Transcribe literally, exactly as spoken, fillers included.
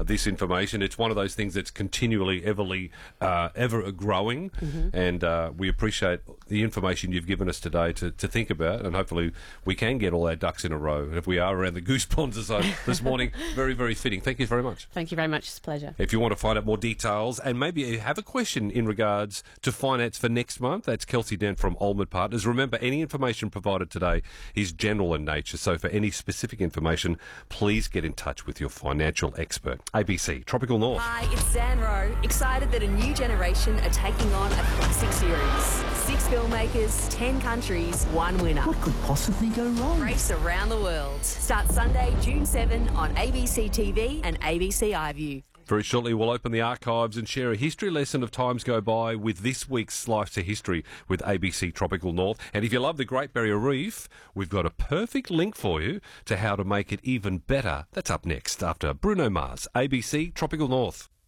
this information. It's one of those things that's continually, everly, uh, ever growing, mm-hmm. and uh, we appreciate the information you've given us today to, to think about, and hopefully we can get all our ducks in a row. And if we are around the goose ponds this, this morning, very, very fitting. Thank you very much. Thank you very much. It's a pleasure. If you want to find out more details and maybe you have a question in regards to finance for next month, that's Kelsey Dent from Olmert Partners. Remember, any information provided today is general in nature, so for any specific information, please get in touch with your financial expert. A B C, Tropical North. Hi, it's Zan Rowe. Excited that a new generation are taking on a classic series. Six filmmakers, ten countries, one winner. What could possibly go wrong? Race around the world. Starts Sunday, June seventh on A B C T V and A B C iView. Very shortly, we'll open the archives and share a history lesson of times go by with this week's Slice to History with A B C Tropical North. And if you love the Great Barrier Reef, we've got a perfect link for you to how to make it even better. That's up next after Bruno Mars, A B C Tropical North.